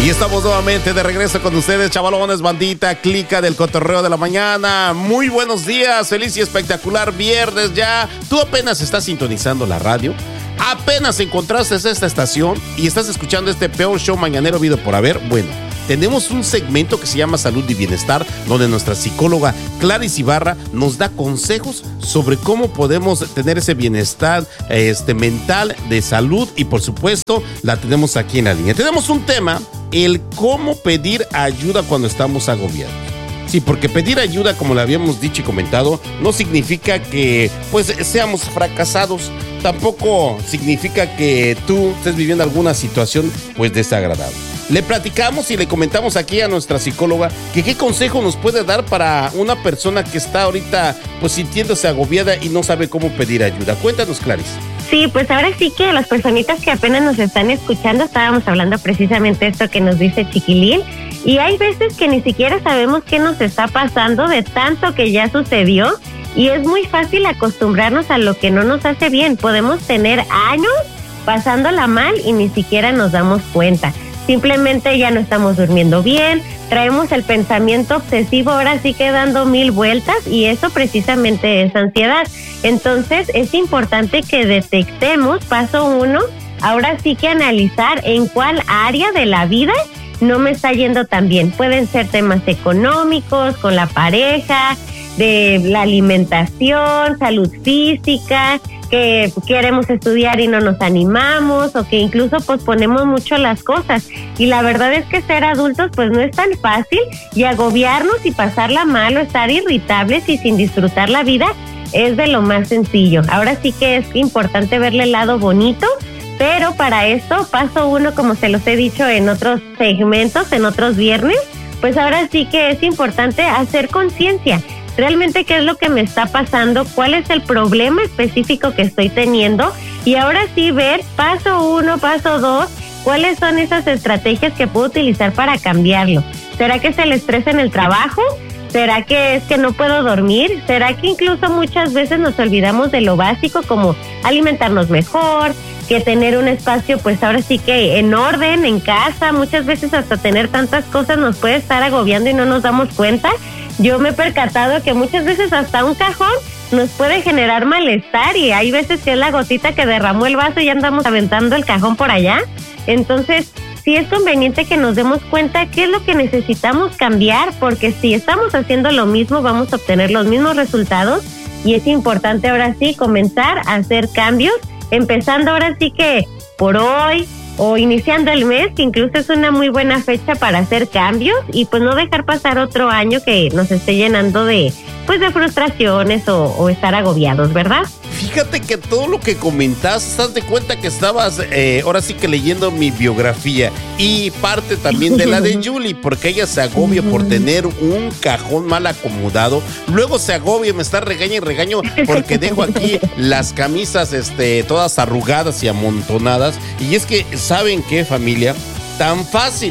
Y estamos nuevamente de regreso con ustedes, chavalones, bandita, clica del cotorreo de la mañana. Muy buenos días, feliz y espectacular viernes ya. Tú apenas estás sintonizando la radio, apenas encontraste esta estación y estás escuchando este peor show mañanero habido por haber. Bueno, tenemos un segmento que se llama Salud y Bienestar, donde nuestra psicóloga Clarice Ibarra nos da consejos sobre cómo podemos tener ese bienestar mental, de salud, y por supuesto la tenemos aquí en la línea. Tenemos un tema, el cómo pedir ayuda cuando estamos agobiados. Sí, porque pedir ayuda, como le habíamos dicho y comentado, no significa que pues seamos fracasados. Tampoco significa que tú estés viviendo alguna situación pues desagradable. Le platicamos y le comentamos aquí a nuestra psicóloga que qué consejo nos puede dar para una persona que está ahorita pues sintiéndose agobiada y no sabe cómo pedir ayuda. Cuéntanos, Clarice. Sí, pues ahora sí que las personitas que apenas nos están escuchando, estábamos hablando precisamente esto que nos dice Chiquilín, y hay veces que ni siquiera sabemos qué nos está pasando de tanto que ya sucedió, y es muy fácil acostumbrarnos a lo que no nos hace bien. Podemos tener años pasándola mal y ni siquiera nos damos cuenta. Simplemente ya no estamos durmiendo bien, traemos el pensamiento obsesivo ahora sí que dando 1000 vueltas, y eso precisamente es ansiedad. Entonces es importante que detectemos, paso 1, ahora sí que analizar en cuál área de la vida no me está yendo tan bien. Pueden ser temas económicos, con la pareja, de la alimentación, salud física, que queremos estudiar y no nos animamos, o que incluso posponemos mucho las cosas. Y la verdad es que ser adultos pues no es tan fácil, y agobiarnos y pasarla mal o estar irritables y sin disfrutar la vida es de lo más sencillo. Ahora sí que es importante verle el lado bonito, pero para esto, paso 1, como se los he dicho en otros segmentos, en otros viernes, pues ahora sí que es importante hacer conciencia. Realmente qué es lo que me está pasando, cuál es el problema específico que estoy teniendo, y ahora sí ver paso 1, paso 2, cuáles son esas estrategias que puedo utilizar para cambiarlo. ¿Será que es el estrés en el trabajo? ¿Será que es que no puedo dormir? ¿Será que incluso muchas veces nos olvidamos de lo básico, como alimentarnos mejor, que tener un espacio pues ahora sí que en orden, en casa? Muchas veces hasta tener tantas cosas nos puede estar agobiando y no nos damos cuenta. Yo me he percatado que muchas veces hasta un cajón nos puede generar malestar, y hay veces que es la gotita que derramó el vaso y ya andamos aventando el cajón por allá. Entonces sí es conveniente que nos demos cuenta qué es lo que necesitamos cambiar, porque si estamos haciendo lo mismo vamos a obtener los mismos resultados, y es importante ahora sí comenzar a hacer cambios, empezando ahora sí que por hoy o iniciando el mes, que incluso es una muy buena fecha para hacer cambios, y pues no dejar pasar otro año que nos esté llenando de frustraciones o estar agobiados, ¿verdad? Fíjate que todo lo que comentaste, estás de cuenta que estabas ahora sí que leyendo mi biografía, y parte también de la de Julie, porque ella se agobia por tener un cajón mal acomodado, luego se agobia, me está regaña y regaño porque dejo aquí las camisas todas arrugadas y amontonadas. Y es que, ¿saben qué, familia? Tan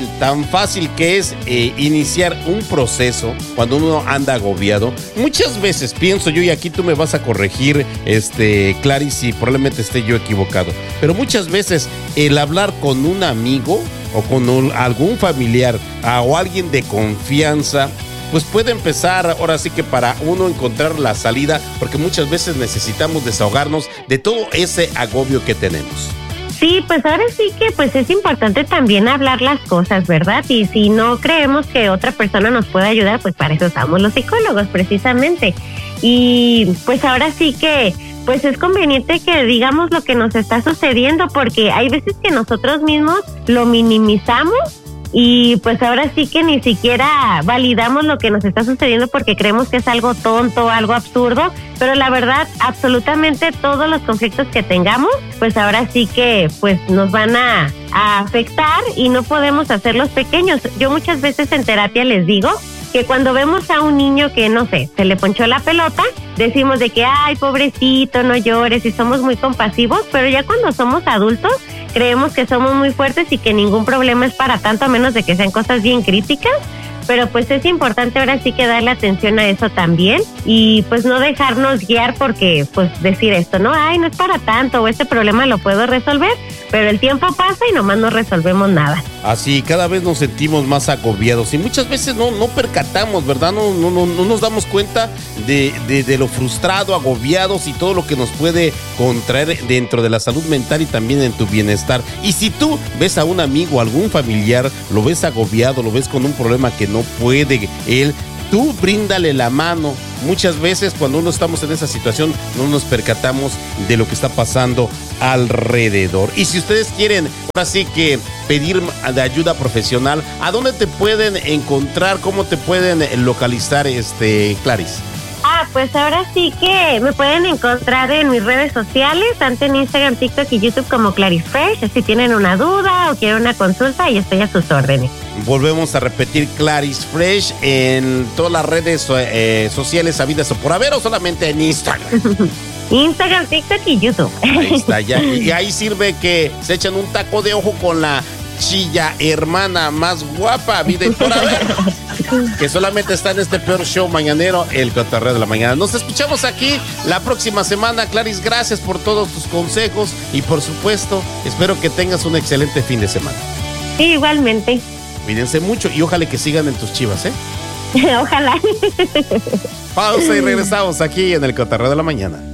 fácil que es iniciar un proceso cuando uno anda agobiado. Muchas veces pienso yo, y aquí tú me vas a corregir, Clarice, y probablemente esté yo equivocado, pero muchas veces el hablar con un amigo o con algún familiar o alguien de confianza, pues puede empezar ahora sí que para uno encontrar la salida, porque muchas veces necesitamos desahogarnos de todo ese agobio que tenemos. Sí, pues ahora sí que pues es importante también hablar las cosas, ¿verdad? Y si no creemos que otra persona nos puede ayudar, pues para eso estamos los psicólogos precisamente. Y pues ahora sí que pues es conveniente que digamos lo que nos está sucediendo, porque hay veces que nosotros mismos lo minimizamos, y pues ahora sí que ni siquiera validamos lo que nos está sucediendo porque creemos que es algo tonto, algo absurdo, pero la verdad, absolutamente todos los conflictos que tengamos, pues ahora sí que pues nos van a afectar, y no podemos hacerlos pequeños. Yo muchas veces en terapia les digo que cuando vemos a un niño que, no sé, se le ponchó la pelota, decimos de que, ay, pobrecito, no llores, y somos muy compasivos, pero ya cuando somos adultos, creemos que somos muy fuertes y que ningún problema es para tanto, a menos de que sean cosas bien críticas. Pero pues es importante ahora sí que darle atención a eso también, y pues no dejarnos guiar porque pues decir esto, no, ay, no es para tanto, o este problema lo puedo resolver, pero el tiempo pasa y nomás no resolvemos nada. Así, cada vez nos sentimos más agobiados y muchas veces no percatamos, ¿verdad? No nos damos cuenta de lo frustrado, agobiados y todo lo que nos puede contraer dentro de la salud mental y también en tu bienestar. Y si tú ves a un amigo, algún familiar, lo ves agobiado, lo ves con un problema que no puede él, tú bríndale la mano. Muchas veces cuando uno estamos en esa situación no nos percatamos de lo que está pasando alrededor. Y si ustedes quieren, ahora sí que pedir de ayuda profesional, ¿a dónde te pueden encontrar? ¿Cómo te pueden localizar, Clarice? Pues ahora sí que me pueden encontrar en mis redes sociales, tanto en Instagram, TikTok y YouTube como Clarice Fresh. Si tienen una duda o quieren una consulta, yo estoy a sus órdenes. Volvemos a repetir, Clarice Fresh en todas las redes sociales habidas o por haber, o solamente en Instagram. Instagram, TikTok y YouTube. Ahí está, ya. Y ahí sirve que se echan un taco de ojo con la chilla hermana más guapa, vida y por haber, que solamente está en este peor show mañanero, el Cotorreo de la Mañana. Nos escuchamos aquí la próxima semana. Clarice, gracias por todos tus consejos y por supuesto, espero que tengas un excelente fin de semana. Sí, igualmente. Cuídense mucho y ojalá que sigan en tus Chivas, Ojalá. Pausa y regresamos aquí en el Cotorreo de la Mañana.